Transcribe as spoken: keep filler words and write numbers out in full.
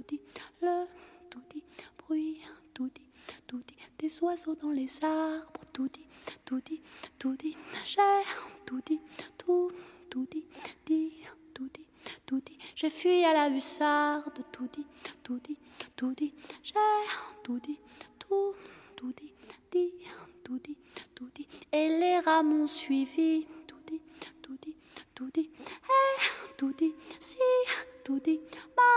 dit, le tout dit, bruit, tout dit, tout dit, des oiseaux dans les arbres, tout dit, tout dit, tout dit, j'ai tout dit, tout, tout dit, dit, tout dit, tout dit, j'ai fui à la hussarde, tout dit, tout dit, tout dit, j'ai tout dit, tout, tout dit, dit, tout dit, tout dit, et les rats m'ont suivi, tout dit, tout dit, tout dit, et tout dit, si, tout dit, ma